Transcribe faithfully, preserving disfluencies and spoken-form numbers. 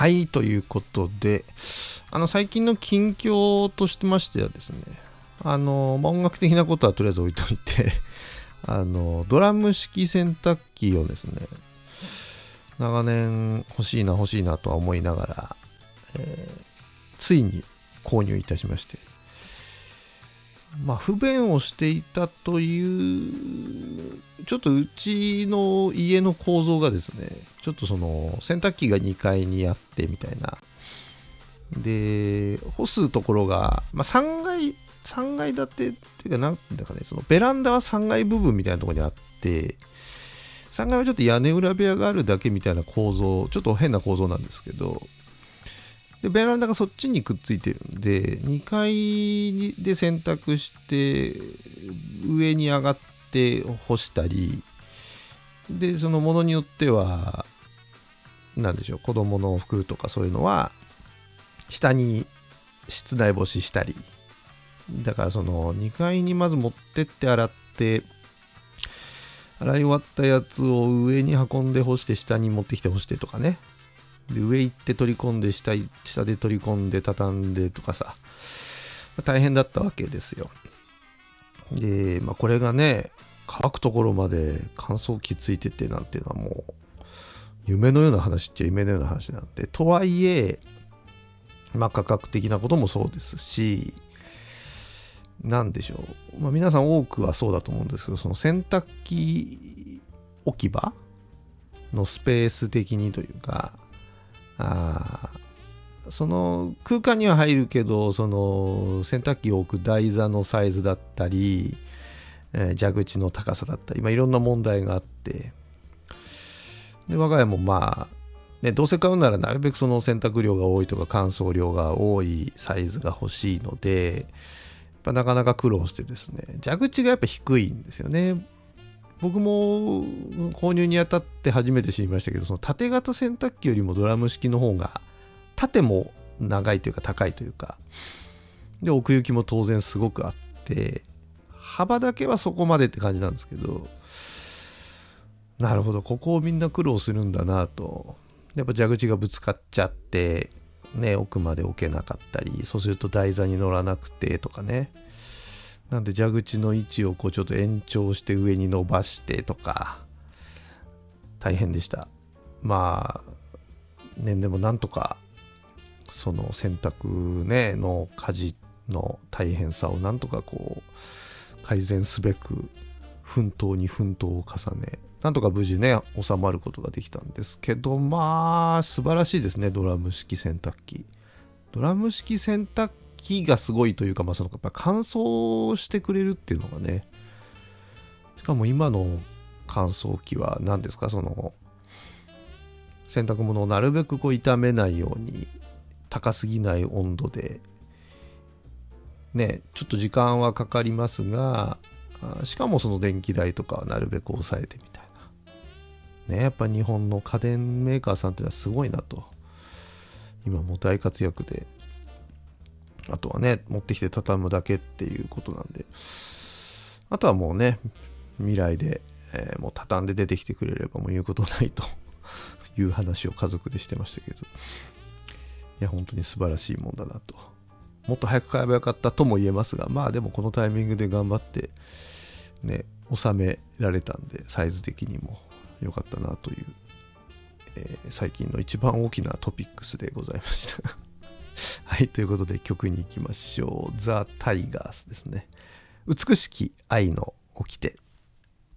はい、ということで、あの最近の近況としてましてはですね、あの、まあ、音楽的なことはとりあえず置いといて、あのドラム式洗濯機をですね、長年欲しいな欲しいなとは思いながら、えー、ついに購入いたしまして、まあ不便をしていたというちょっとうちの家の構造がですね、ちょっとその洗濯機がにかいにあってみたいなで、干すところが、まあ、さんがいさんがい建てっていうか、なんていうかね、そのベランダはさんがい部分みたいなところにあって、さんがいはちょっと屋根裏部屋があるだけみたいな構造、ちょっと変な構造なんですけど、でベランダがそっちにくっついてるんで、にかいで洗濯して上に上がって干したりで、そのものによってはなんでしょう、子供の服とかそういうのは下に室内干ししたり、だからそのにかいにまず持ってって洗って、洗い終わったやつを上に運んで干して、下に持ってきて干してとかね、で上行って取り込んで、下下で取り込んで畳んでとかさ、大変だったわけですよ。で、まあ、これがね、乾くところまで乾燥機ついててなんていうのはもう夢のような話っちゃ夢のような話なんで、とはいえ、まあ、価格的なこともそうですし、なんでしょう、まあ、皆さん多くはそうだと思うんですけど、その洗濯機置き場のスペース的にというか、あその空間には入るけど、その洗濯機を置く台座のサイズだったり、えー、蛇口の高さだったり、まあ、いろんな問題があって、で我が家もまあ、ね、どうせ買うならなるべくその洗濯量が多いとか乾燥量が多いサイズが欲しいので、やっぱなかなか苦労してですね、蛇口がやっぱ低いんですよね。僕も購入にあたって初めて知りましたけど、その縦型洗濯機よりもドラム式の方が縦も長いというか高いというかで、奥行きも当然すごくあって、幅だけはそこまでって感じなんですけど、なるほど、ここをみんな苦労するんだなと。やっぱ蛇口がぶつかっちゃってね、奥まで置けなかったり、そうすると台座に乗らなくてとかね、なんで蛇口の位置をこうちょっと延長して上に伸ばしてとか、大変でした。まあね、でもなんとかその洗濯ねの家事の大変さをなんとかこう改善すべく奮闘に奮闘を重ね、なんとか無事ね収まることができたんですけど、まあ素晴らしいですね、ドラム式洗濯機。ドラム式洗濯機がすごいというか、まあそのやっぱ乾燥してくれるっていうのがね、しかも今の乾燥機は何ですか、その洗濯物をなるべくこう傷めないように高すぎない温度でね、ちょっと時間はかかりますが、しかもその電気代とかはなるべく抑えてみたいなね、やっぱ日本の家電メーカーさんってのはすごいなと。今もう大活躍で、あとはね持ってきて畳むだけっていうことなんで、あとはもうね未来で、えー、もう畳んで出てきてくれればもう言うことないという話を家族でしてましたけど、いや本当に素晴らしいもんだなと。もっと早く買えばよかったとも言えますが、まあでもこのタイミングで頑張ってね収められたんで、サイズ的にも良かったなという、えー、最近の一番大きなトピックスでございましたはい、ということで曲に行きましょう。ザ・タイガースですね。美しき愛の掟。